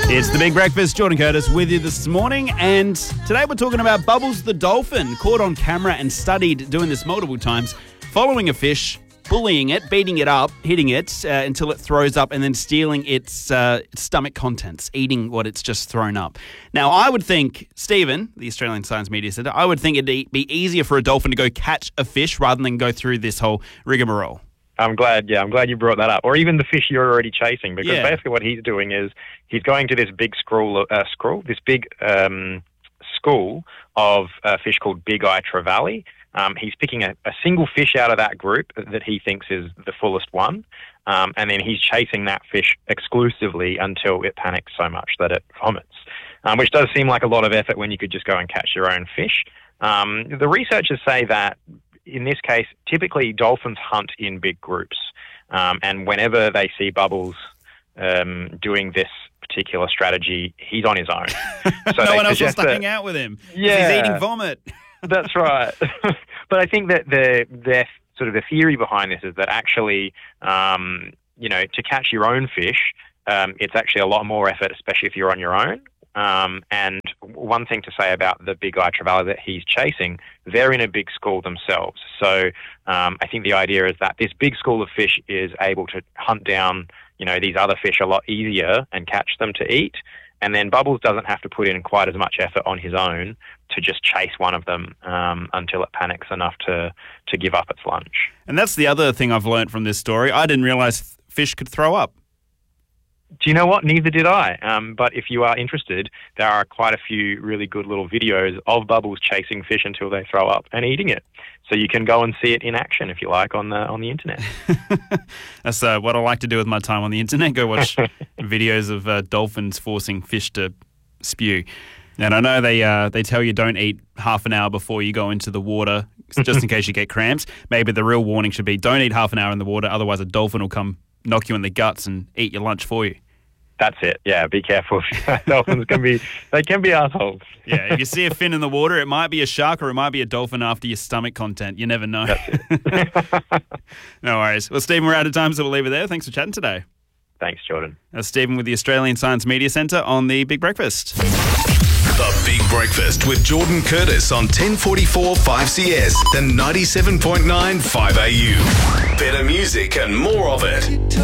It's The Big Breakfast. Jordan Curtis with you this morning, and today we're talking about Bubbles the dolphin, caught on camera and studied doing this multiple times, following a fish, bullying it, beating it up, hitting it until it throws up, and then stealing its stomach contents, eating what it's just thrown up. Now, I would think, Stephen, the Australian Science Media Centre, I would think it'd be easier for a dolphin to go catch a fish rather than go through this whole rigmarole. I'm glad you brought that up. Or even the fish you're already chasing, because basically what he's doing is he's going to this big school of a fish called Big Eye Trevally. He's picking a single fish out of that group that he thinks is the fullest one, and then he's chasing that fish exclusively until it panics so much that it vomits, which does seem like a lot of effort when you could just go and catch your own fish. The researchers say that in this case, typically dolphins hunt in big groups, and whenever they see Bubbles doing this particular strategy, he's on his own. So no one else wants to hang out with him. Yeah, he's eating vomit. That's right. But I think that the sort of the theory behind this is that actually, to catch your own fish, it's actually a lot more effort, especially if you're on your own. And one thing to say about the Big Eye Trevally that he's chasing, they're in a big school themselves. So I think the idea is that this big school of fish is able to hunt down, these other fish a lot easier and catch them to eat. And then Bubbles doesn't have to put in quite as much effort on his own to just chase one of them until it panics enough to give up its lunch. And that's the other thing I've learned from this story. I didn't realise fish could throw up. Do you know what? Neither did I. But if you are interested, there are quite a few really good little videos of Bubbles chasing fish until they throw up and eating it. So you can go and see it in action if you like on the internet. That's what I like to do with my time on the internet. Go watch videos of dolphins forcing fish to spew. And I know they tell you don't eat half an hour before you go into the water, just in case you get cramps. Maybe the real warning should be don't eat half an hour in the water, otherwise a dolphin will come knock you in the guts and eat your lunch for you. That's it. Yeah, be careful. Dolphins can be assholes. Yeah, if you see a fin in the water, it might be a shark or it might be a dolphin after your stomach content. You never know. That's it. No worries. Well, Stephen, we're out of time, so we'll leave it there. Thanks for chatting today. Thanks, Jordan. That's Stephen with the Australian Science Media Centre on The Big Breakfast. The Big Breakfast with Jordan Curtis on 1044 5CS, the 97.9 5AU. Better music and more of it.